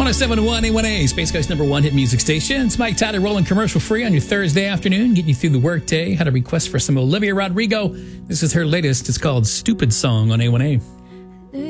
1071 A1A, Space Coast number one hit music station. It's Mike Tyler rolling commercial free on your Thursday afternoon, getting you through the workday. Had a request for some Olivia Rodrigo. This is her latest. It's called Stupid Song on A1A.